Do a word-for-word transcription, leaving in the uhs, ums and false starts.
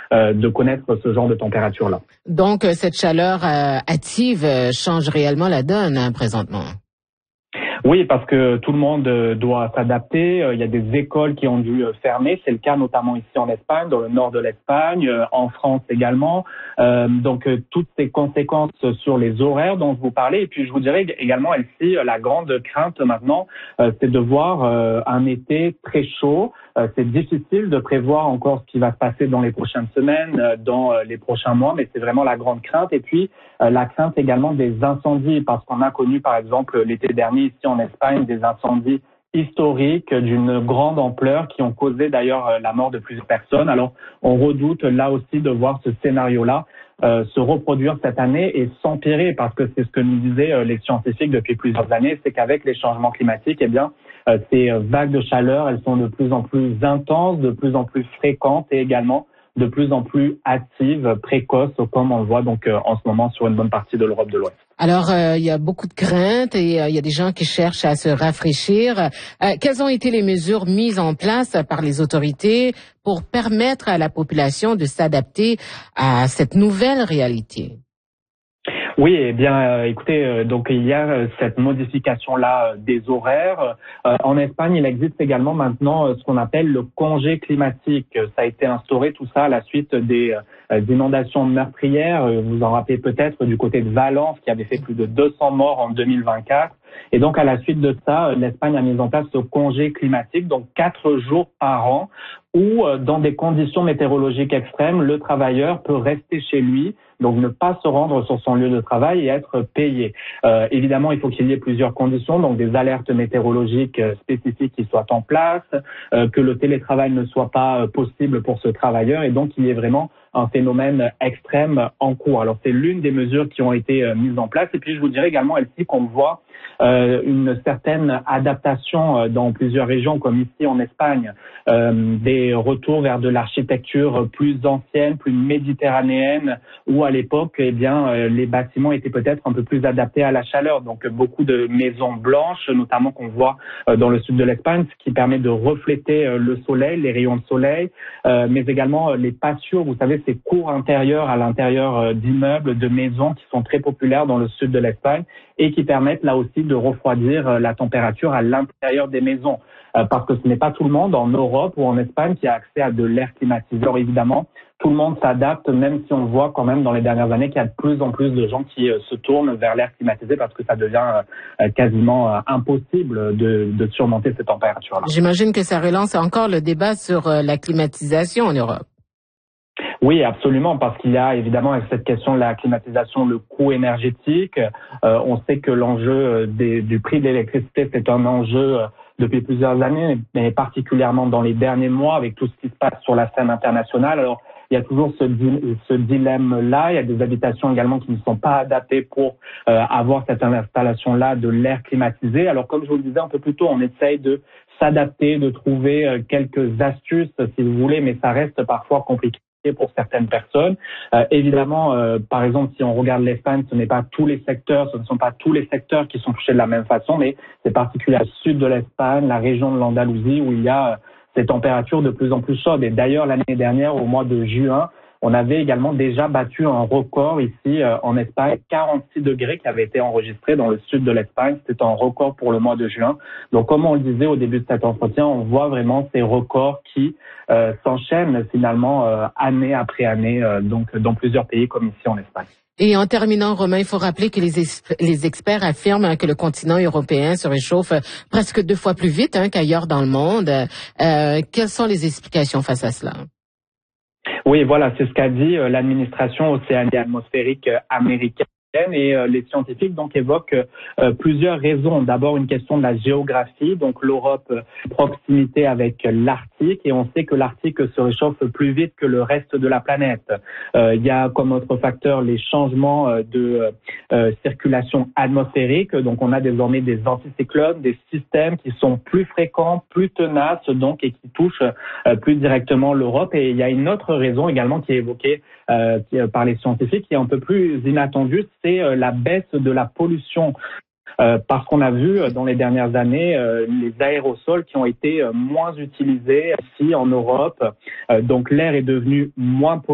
euh, de connaître ce genre de température-là. Donc, cette chaleur euh, hâtive euh, change réellement la donne hein, présentement. Oui, parce que tout le monde doit s'adapter. Il y a des écoles qui ont dû fermer. C'est le cas notamment ici en Espagne, dans le nord de l'Espagne, en France également. Euh, donc, toutes ces conséquences sur les horaires dont je vous parlais. Et puis, je vous dirais également, Elsie, la grande crainte maintenant, euh, c'est de voir euh, un été très chaud. Euh, c'est difficile de prévoir encore ce qui va se passer dans les prochaines semaines, euh, dans euh, les prochains mois, mais c'est vraiment la grande crainte. Et puis, euh, la crainte également des incendies, parce qu'on a connu, par exemple, l'été dernier ici en Espagne, des incendies historiques d'une grande ampleur qui ont causé d'ailleurs la mort de plusieurs personnes. Alors, on redoute là aussi de voir ce scénario-là euh, se reproduire cette année et s'empirer, parce que c'est ce que nous disaient euh, les scientifiques depuis plusieurs années, c'est qu'avec les changements climatiques, eh bien, euh, ces vagues de chaleur, elles sont de plus en plus intenses, de plus en plus fréquentes et également de plus en plus hâtives, précoces, comme on le voit donc euh, en ce moment sur une bonne partie de l'Europe de l'Ouest. Alors, euh, il y a beaucoup de craintes et euh, il y a des gens qui cherchent à se rafraîchir. Euh, quelles ont été les mesures mises en place par les autorités pour permettre à la population de s'adapter à cette nouvelle réalité? Oui, eh bien, euh, écoutez, euh, donc il y a euh, cette modification-là euh, des horaires. Euh, en Espagne, il existe également maintenant euh, ce qu'on appelle le congé climatique. Ça a été instauré, tout ça, à la suite des euh, inondations meurtrières. Euh, vous en rappelez peut-être du côté de Valence, qui avait fait plus de deux cents morts en deux mille vingt-quatre. Et donc, à la suite de ça, euh, l'Espagne a mis en place ce congé climatique, donc quatre jours par an, où, euh, dans des conditions météorologiques extrêmes, le travailleur peut rester chez lui, donc ne pas se rendre sur son lieu de travail et être payé. Euh, évidemment, il faut qu'il y ait plusieurs conditions, donc des alertes météorologiques spécifiques qui soient en place, euh, que le télétravail ne soit pas euh, possible pour ce travailleur et donc il y ait vraiment un phénomène extrême en cours. Alors, c'est l'une des mesures qui ont été euh, mises en place. Et puis, je vous dirais également, Elsie, qu'on voit euh, une certaine adaptation euh, dans plusieurs régions, comme ici en Espagne, euh, des retours vers de l'architecture plus ancienne, plus méditerranéenne, où à l'époque, eh bien, euh, les bâtiments étaient peut-être un peu plus adaptés à la chaleur. Donc, beaucoup de maisons blanches, notamment qu'on voit euh, dans le sud de l'Espagne, ce qui permet de refléter euh, le soleil, les rayons de soleil, euh, mais également euh, les pâtures, vous savez, ces cours intérieurs à l'intérieur euh, d'immeubles, de maisons qui sont très populaires dans le sud de l'Espagne et qui permettent là aussi de refroidir euh, la température à l'intérieur des maisons. Euh, parce que ce n'est pas tout le monde en Europe ou en Espagne qui a accès à de l'air climatisé. Alors évidemment, tout le monde s'adapte, même si on voit quand même dans les dernières années qu'il y a de plus en plus de gens qui euh, se tournent vers l'air climatisé parce que ça devient euh, quasiment euh, impossible de, de surmonter ces températures-là. J'imagine que ça relance encore le débat sur euh, la climatisation en Europe. Oui, absolument, parce qu'il y a évidemment avec cette question de la climatisation le coût énergétique. Euh, on sait que l'enjeu des, du prix de l'électricité, c'est un enjeu euh, depuis plusieurs années, mais particulièrement dans les derniers mois avec tout ce qui se passe sur la scène internationale. Alors, il y a toujours ce, ce dilemme-là. Il y a des habitations également qui ne sont pas adaptées pour euh, avoir cette installation-là de l'air climatisé. Alors, comme je vous le disais un peu plus tôt, on essaye de s'adapter, de trouver euh, quelques astuces, si vous voulez, mais ça reste parfois compliqué pour certaines personnes. Euh, évidemment, euh, par exemple, si on regarde l'Espagne, ce n'est pas tous les secteurs, ce ne sont pas tous les secteurs qui sont touchés de la même façon, mais c'est particulier au sud de l'Espagne, la région de l'Andalousie, où il y a euh, ces températures de plus en plus chaudes. Et d'ailleurs, l'année dernière, au mois de juin, on avait également déjà battu un record ici euh, en Espagne, quarante-six degrés qui avait été enregistré dans le sud de l'Espagne. C'était un record pour le mois de juin. Donc, comme on le disait au début de cet entretien, on voit vraiment ces records qui euh, s'enchaînent finalement euh, année après année, euh, donc dans plusieurs pays comme ici en Espagne. Et en terminant, Romain, il faut rappeler que les, es- les experts affirment que le continent européen se réchauffe presque deux fois plus vite hein, qu'ailleurs dans le monde. Euh, quelles sont les explications face à cela? Oui, voilà, c'est ce qu'a dit euh, l'administration océanique et atmosphérique euh, américaine. Et euh, les scientifiques donc évoquent euh, plusieurs raisons. D'abord une question de la géographie, donc l'Europe euh, proximité avec l'Arctique, et on sait que l'Arctique se réchauffe plus vite que le reste de la planète. Euh, il y a comme autre facteur les changements euh, de euh, circulation atmosphérique, donc on a désormais des anticyclones, des systèmes qui sont plus fréquents, plus tenaces donc et qui touchent euh, plus directement l'Europe. Et il y a une autre raison également qui est évoquée euh, qui, euh, par les scientifiques, qui est un peu plus inattendue, c'est euh, la baisse de la pollution. Euh, parce qu'on a vu euh, dans les dernières années euh, les aérosols qui ont été euh, moins utilisés ici en Europe. Euh, donc l'air est devenu moins pollué.